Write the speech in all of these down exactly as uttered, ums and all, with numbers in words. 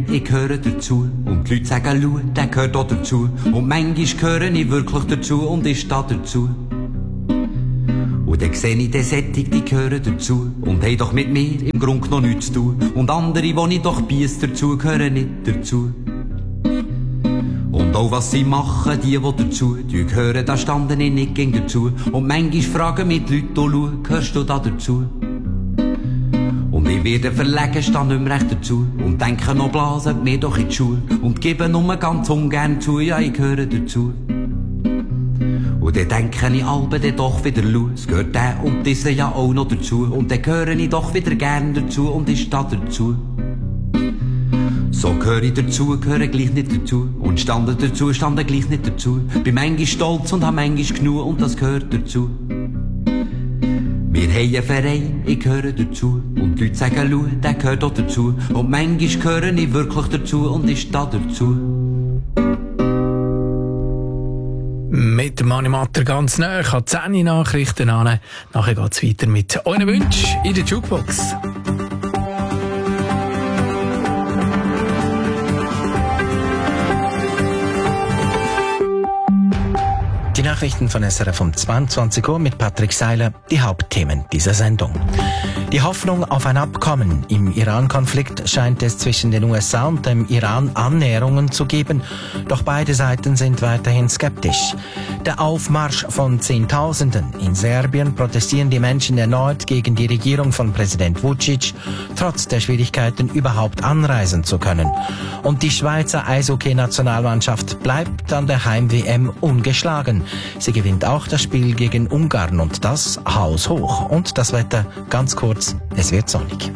ich gehöre dazu. Und die Leute sagen, schau, der gehört auch dazu. Und manchmal gehöre ich wirklich dazu und ich stehe dazu. Und dann sehe ich den Sättig, die gehören dazu. Und haben doch mit mir im Grunde noch nichts zu tun. Und andere, die ich doch biess dazu, gehören nicht dazu. Und auch was sie machen, die, die dazu, die gehören, da standen ich nicht gegen dazu. Und manchmal fragen mich die Leute, oh, schau, gehörst du da dazu? Und ich werde verlegen, stehe nicht mehr recht dazu. Und denke noch, blasen mir doch in die Schuhe. Und gebe nur ganz ungern zu, ja, ich gehöre dazu. Und dann denke ich alben dann doch wieder, schau, es gehört der und dieser ja auch noch dazu. Und dann gehöre ich doch wieder gern dazu und ich stehe dazu. So gehöre ich dazu, gehöre gleich nicht dazu. Und stande dazu, stande gleich nicht dazu. Bin manchmal stolz und hab manchmal genug und das gehört dazu. Wir haben einen Verein, ich gehöre dazu. Und die Leute sagen, schau, der gehört auch dazu. Und manchmal gehöre ich wirklich dazu und ich stehe dazu. Mit dem Animator ganz nah, ich habe zehn Nachrichten an. Nachher geht es weiter mit euren Wünschen in der Jukebox. Die Nachrichten von S R F um zweiundzwanzig Uhr mit Patrick Seiler, die Hauptthemen dieser Sendung. Die Hoffnung auf ein Abkommen im Iran-Konflikt scheint es zwischen den U S A und dem Iran Annäherungen zu geben, doch beide Seiten sind weiterhin skeptisch. Der Aufmarsch von Zehntausenden in Serbien protestieren die Menschen erneut gegen die Regierung von Präsident Vučić, trotz der Schwierigkeiten überhaupt anreisen zu können. Und die Schweizer Eishockey-Nationalmannschaft bleibt an der Heim-W M ungeschlagen. Sie gewinnt auch das Spiel gegen Ungarn und das haushoch. Und das Wetter, ganz kurz, es wird sonnig.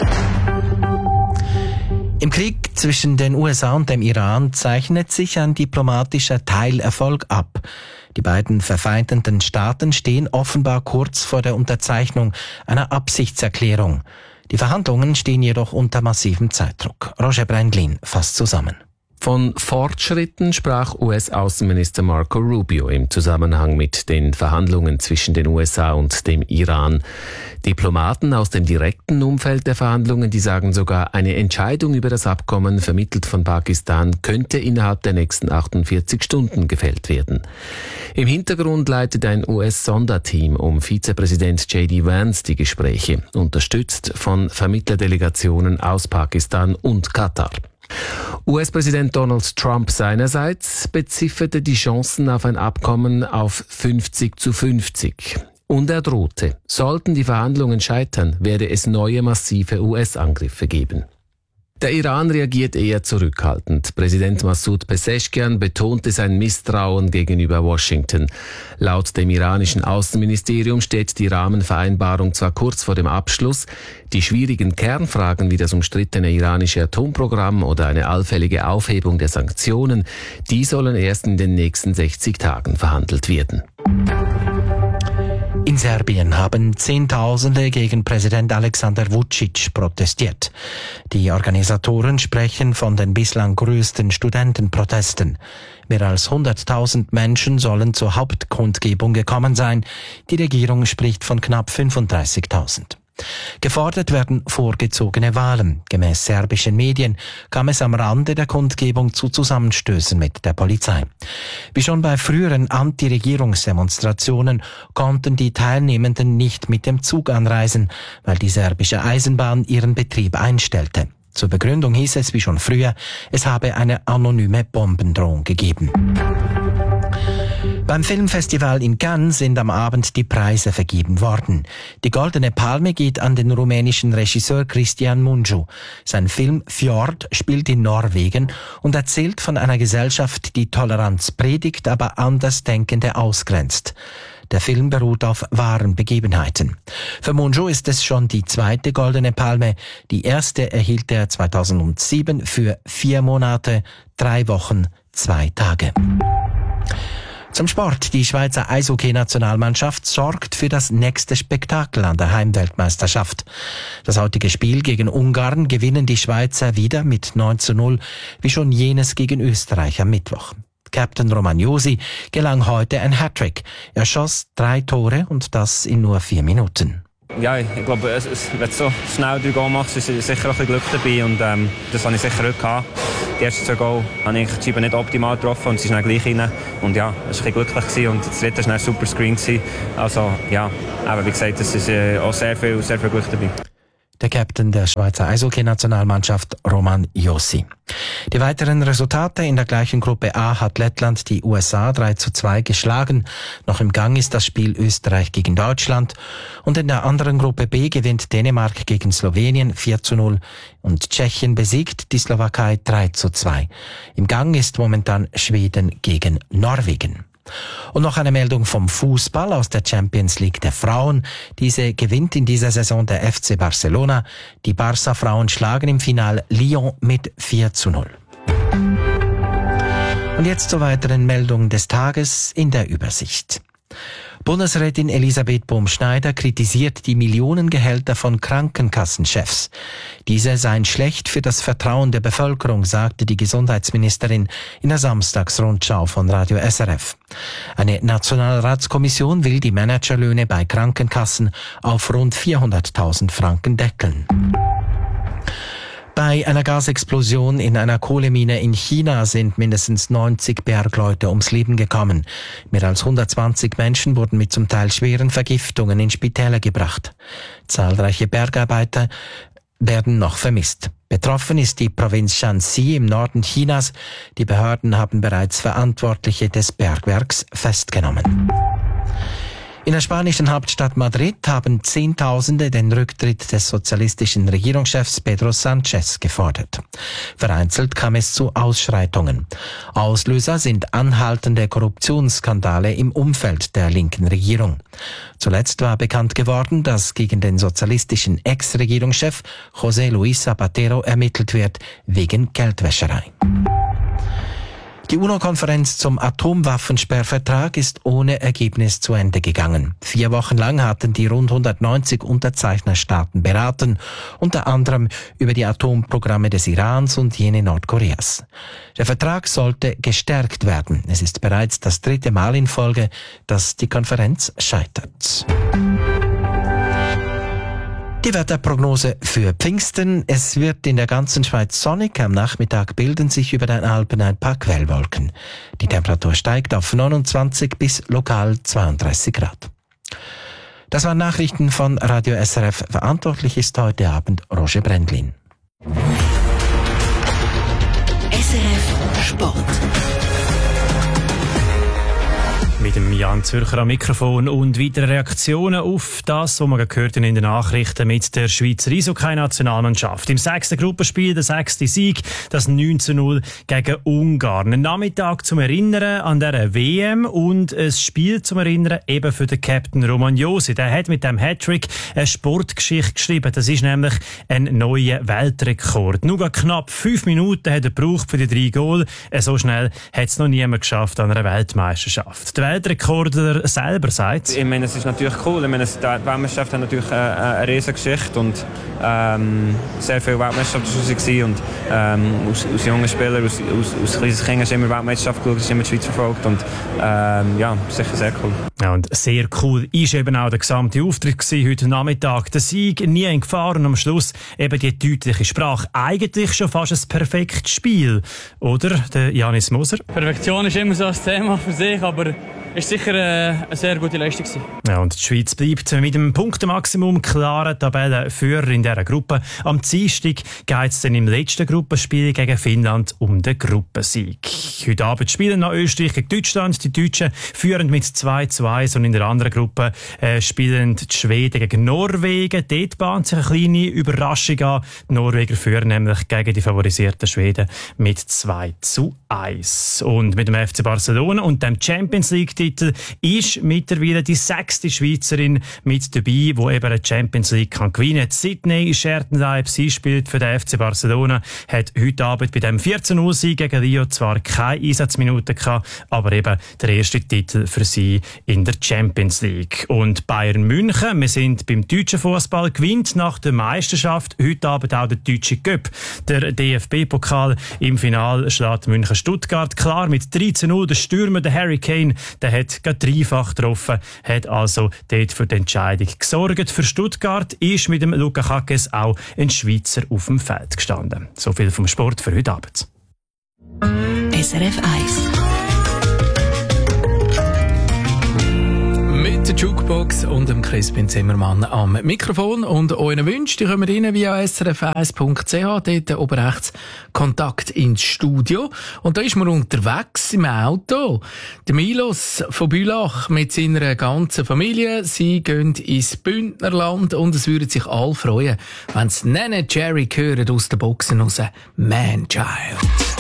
Im Krieg zwischen den U S A und dem Iran zeichnet sich ein diplomatischer Teilerfolg ab. Die beiden verfeindeten Staaten stehen offenbar kurz vor der Unterzeichnung einer Absichtserklärung. Die Verhandlungen stehen jedoch unter massivem Zeitdruck. Roger Brendlin fasst zusammen. Von Fortschritten sprach U S-Außenminister Marco Rubio im Zusammenhang mit den Verhandlungen zwischen den U S A und dem Iran. Diplomaten aus dem direkten Umfeld der Verhandlungen, die sagen sogar, eine Entscheidung über das Abkommen, vermittelt von Pakistan, könnte innerhalb der nächsten achtundvierzig Stunden gefällt werden. Im Hintergrund leitet ein U S-Sonderteam um Vizepräsident J D Vance die Gespräche, unterstützt von Vermittlerdelegationen aus Pakistan und Katar. U S-Präsident Donald Trump seinerseits bezifferte die Chancen auf ein Abkommen auf fünfzig zu fünfzig. Und er drohte, sollten die Verhandlungen scheitern, werde es neue massive U S-Angriffe geben. Der Iran reagiert eher zurückhaltend. Präsident Massoud Pezeshkian betonte sein Misstrauen gegenüber Washington. Laut dem iranischen Außenministerium steht die Rahmenvereinbarung zwar kurz vor dem Abschluss, die schwierigen Kernfragen wie das umstrittene iranische Atomprogramm oder eine allfällige Aufhebung der Sanktionen, die sollen erst in den nächsten sechzig Tagen verhandelt werden. In Serbien haben Zehntausende gegen Präsident Aleksandar Vučić protestiert. Die Organisatoren sprechen von den bislang größten Studentenprotesten. Mehr als hunderttausend Menschen sollen zur Hauptkundgebung gekommen sein. Die Regierung spricht von knapp fünfunddreißigtausend. Gefordert werden vorgezogene Wahlen. Gemäß serbischen Medien kam es am Rande der Kundgebung zu Zusammenstößen mit der Polizei. Wie schon bei früheren Anti-Regierungsdemonstrationen konnten die Teilnehmenden nicht mit dem Zug anreisen, weil die serbische Eisenbahn ihren Betrieb einstellte. Zur Begründung hieß es wie schon früher, es habe eine anonyme Bombendrohung gegeben. Beim Filmfestival in Cannes sind am Abend die Preise vergeben worden. Die Goldene Palme geht an den rumänischen Regisseur Cristian Mungiu. Sein Film Fjord spielt in Norwegen und erzählt von einer Gesellschaft, die Toleranz predigt, aber Andersdenkende ausgrenzt. Der Film beruht auf wahren Begebenheiten. Für Mungiu ist es schon die zweite Goldene Palme. Die erste erhielt er zweitausendsieben für vier Monate, drei Wochen, zwei Tage. Zum Sport. Die Schweizer Eishockey-Nationalmannschaft sorgt für das nächste Spektakel an der Heimweltmeisterschaft. Das heutige Spiel gegen Ungarn gewinnen die Schweizer wieder mit neun zu null, wie schon jenes gegen Österreich am Mittwoch. Captain Romagnosi gelang heute ein Hattrick. Er schoss drei Tore und das in nur vier Minuten. Ja, ich glaube, es, es, wenn du so schnell drei Goal machst, ist sicher auch ein bisschen Glück dabei und ähm, das habe ich sicher heute gehabt. Die ersten zwei Goal habe ich die Scheibe nicht optimal getroffen und sie ist dann gleich rein. Und ja, es war ein bisschen glücklich gewesen und das dritte war ein super Screen gewesen. Also ja, aber wie gesagt, es ist äh, auch sehr viel, sehr viel Glück dabei. Der Captain der Schweizer Eishockey-Nationalmannschaft Roman Josi. Die weiteren Resultate: in der gleichen Gruppe A hat Lettland die U S A drei zu zwei geschlagen. Noch im Gang ist das Spiel Österreich gegen Deutschland. Und in der anderen Gruppe B gewinnt Dänemark gegen Slowenien vier zu null und Tschechien besiegt die Slowakei drei zu zwei. Im Gang ist momentan Schweden gegen Norwegen. Und noch eine Meldung vom Fußball aus der Champions League der Frauen. Diese gewinnt in dieser Saison der F C Barcelona. Die Barca-Frauen schlagen im Finale Lyon mit vier zu null. Und jetzt zur weiteren Meldung des Tages in der Übersicht. Bundesrätin Elisabeth Bohm-Schneider kritisiert die Millionengehälter von Krankenkassenchefs. Diese seien schlecht für das Vertrauen der Bevölkerung, sagte die Gesundheitsministerin in der Samstagsrundschau von Radio S R F. Eine Nationalratskommission will die Managerlöhne bei Krankenkassen auf rund vierhunderttausend Franken deckeln. Bei einer Gasexplosion in einer Kohlemine in China sind mindestens neunzig Bergleute ums Leben gekommen. Mehr als hundertzwanzig Menschen wurden mit zum Teil schweren Vergiftungen in Spitäler gebracht. Zahlreiche Bergarbeiter werden noch vermisst. Betroffen ist die Provinz Shanxi im Norden Chinas. Die Behörden haben bereits Verantwortliche des Bergwerks festgenommen. In der spanischen Hauptstadt Madrid haben Zehntausende den Rücktritt des sozialistischen Regierungschefs Pedro Sánchez gefordert. Vereinzelt kam es zu Ausschreitungen. Auslöser sind anhaltende Korruptionsskandale im Umfeld der linken Regierung. Zuletzt war bekannt geworden, dass gegen den sozialistischen Ex-Regierungschef José Luis Zapatero ermittelt wird wegen Geldwäscherei. Die UNO-Konferenz zum Atomwaffensperrvertrag ist ohne Ergebnis zu Ende gegangen. Vier Wochen lang hatten die rund hundertneunzig Unterzeichnerstaaten beraten, unter anderem über die Atomprogramme des Irans und jene Nordkoreas. Der Vertrag sollte gestärkt werden. Es ist bereits das dritte Mal in Folge, dass die Konferenz scheitert. Die Wetterprognose für Pfingsten. Es wird in der ganzen Schweiz sonnig. Am Nachmittag bilden sich über den Alpen ein paar Quellwolken. Die Temperatur steigt auf neunundzwanzig bis lokal zweiunddreißig Grad. Das waren Nachrichten von Radio S R F. Verantwortlich ist heute Abend Roger Brendlin. S R F Sport. Mit dem Jan Zürcher am Mikrofon und weitere Reaktionen auf das, was wir gehört haben in den Nachrichten mit der Schweizer Eishockey-Nationalmannschaft. Im sechsten Gruppenspiel der sechste Sieg, das neun zu null gegen Ungarn. Ein Nachmittag zum Erinnern an der W M und ein Spiel zum Erinnern eben für den Captain Roman Josi. Der hat mit dem Hattrick eine Sportgeschichte geschrieben. Das ist nämlich ein neuer Weltrekord. Nur knapp fünf Minuten hat er gebraucht für die drei Goal. So schnell hat es noch niemand geschafft an einer Weltmeisterschaft. Der Weltrekorder selber sagt: Ich meine, es ist natürlich cool. Ich meine, die Weltmeisterschaft hat natürlich eine, eine riesige Geschichte und ähm, sehr viele Weltmeisterschaften waren. Und ähm, als, als junger Spieler, als, als, als kleines Kind hast du immer Weltmeisterschaft geschaut, hast immer die Schweiz verfolgt und ähm, ja, sicher sehr cool. Ja, und sehr cool ist eben auch der gesamte Auftritt gewesen, heute Nachmittag. Der Sieg nie in Gefahr und am Schluss eben die deutliche Sprache. Eigentlich schon fast ein perfektes Spiel, oder, der Janis Moser? Perfektion ist immer so ein Thema für sich, aber ist sicher äh, eine sehr gute Leistung gewesen. Ja, und die Schweiz bleibt mit dem Punktemaksimum klarer Tabellenführer in dieser Gruppe. Am Dienstag geht es dann im letzten Gruppenspiel gegen Finnland um den Gruppensieg. Heute Abend spielen noch Österreich gegen Deutschland. Die Deutschen führen mit zwei zu eins und in der anderen Gruppe äh, spielen die Schweden gegen Norwegen. Dort bahnt sich eine kleine Überraschung an. Die Norweger führen nämlich gegen die favorisierten Schweden mit zwei zu eins. Und mit dem F C Barcelona und dem Champions League Titel ist mittlerweile die sechste Schweizerin mit dabei, die eben eine Champions League kann gewinnen kann. Sydney Schertenleib, sie spielt für den F C Barcelona, hat heute Abend bei dem vier zu null Sieg gegen Rio zwar keine Einsatzminuten gehabt, aber eben der erste Titel für sie in in der Champions League. Und Bayern München, wir sind beim deutschen Fußball, gewinnt nach der Meisterschaft heute Abend auch der Deutsche Cup. Der D F B-Pokal im Finale schlägt München Stuttgart klar mit drei zu null. Der Stürmer, der Harry Kane, der hat gerade dreifach getroffen, hat also dort für die Entscheidung gesorgt. Für Stuttgart ist mit dem Luka Hakes auch ein Schweizer auf dem Feld gestanden. So viel vom Sport für heute Abend. S R F eins. Mit der Jukebox und dem Crispin Zimmermann am Mikrofon und euren Wünschen, die kommen rein via s r f eins punkt c h, dort oben rechts Kontakt ins Studio. Und da ist man unterwegs im Auto. Der Milos von Bülach mit seiner ganzen Familie, sie gehen ins Bündnerland und es würden sich alle freuen, wenn sie Nene Jerry hören aus den Boxen raus. Man Child.